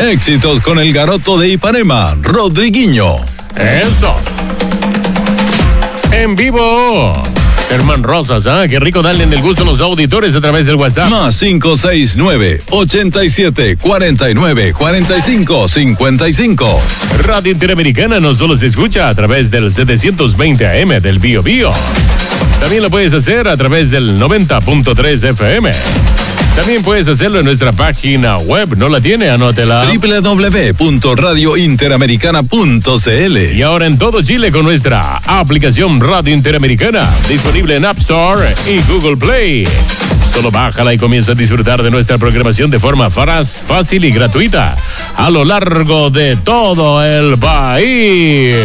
Éxitos con el garoto de Ipanema, Rodriguinho. Eso. En vivo. Herman Rosas, qué rico darle en el gusto a los auditores a través del WhatsApp. Más 569-87-49-45-55. Radio Interamericana no solo se escucha a través del 720 AM del Bío Bío. También lo puedes hacer a través del 90.3 FM. También puedes hacerlo en nuestra página web. ¿No la tiene? Anótela. www.radiointeramericana.cl. Y ahora en todo Chile con nuestra aplicación Radio Interamericana, disponible en App Store y Google Play. Solo bájala y comienza a disfrutar de nuestra programación de forma fácil y gratuita a lo largo de todo el país.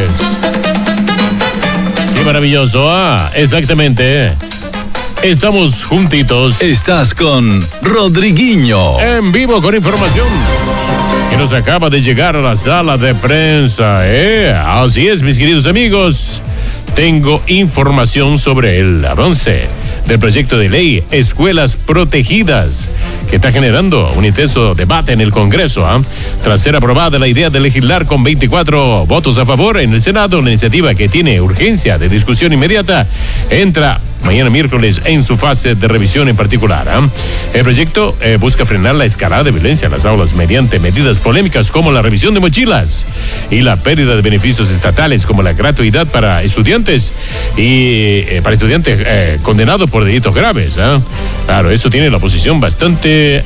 ¡Qué maravilloso! Exactamente. Estamos juntitos. Estás con Rodriguinho. En vivo con información que nos acaba de llegar a la sala de prensa. Así es, mis queridos amigos. Tengo información sobre el avance del proyecto de ley Escuelas Protegidas, que está generando un intenso debate en el Congreso. Tras ser aprobada la idea de legislar con 24 votos a favor en el Senado, una iniciativa que tiene urgencia de discusión inmediata, entra mañana miércoles en su fase de revisión en particular. El proyecto busca frenar la escalada de violencia en las aulas mediante medidas polémicas como la revisión de mochilas y la pérdida de beneficios estatales como la gratuidad para estudiantes y condenados por delitos graves. Claro, eso tiene la oposición bastante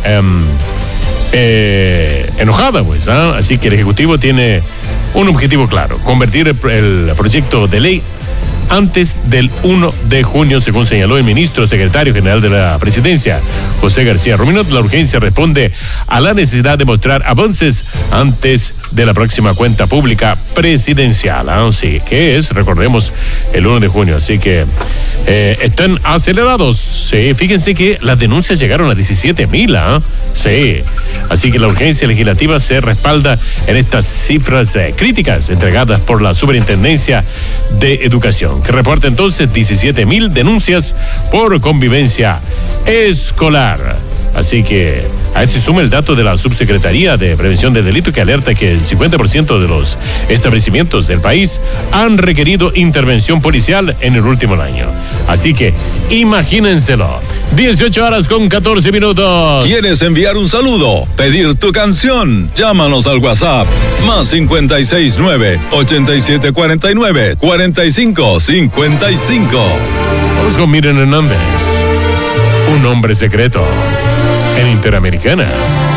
enojada, pues. Así que el Ejecutivo tiene un objetivo claro: convertir el proyecto de ley antes del 1 de junio, según señaló el ministro secretario general de la Presidencia, José García Ruminot. La urgencia responde a la necesidad de mostrar avances antes de la próxima cuenta pública presidencial. Sí, que es, recordemos, el 1 de junio. Así que están acelerados. Sí, fíjense que las denuncias llegaron a 17,000. Sí, así que la urgencia legislativa se respalda en estas cifras críticas entregadas por la Superintendencia de Educación, que reporta entonces 17,000 denuncias por convivencia escolar. Así que a esto se suma el dato de la Subsecretaría de Prevención del Delito, que alerta que el 50% de los establecimientos del país han requerido intervención policial en el último año. Así que imagínenselo. 18:14. ¿Quieres enviar un saludo? ¿Pedir tu canción? Llámanos al WhatsApp. Más 569-8749-4555. Vamos con Miriam Hernández. Un hombre secreto en Interamericana.